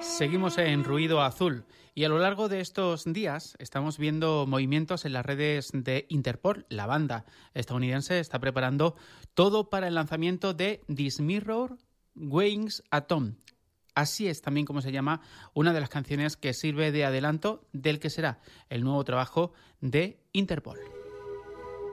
Seguimos en Ruido Azul y a lo largo de estos días estamos viendo movimientos en las redes de Interpol. La banda estadounidense está preparando todo para el lanzamiento de This Mirror Weighs Atom. Así es también como se llama una de las canciones que sirve de adelanto del que será el nuevo trabajo de Interpol.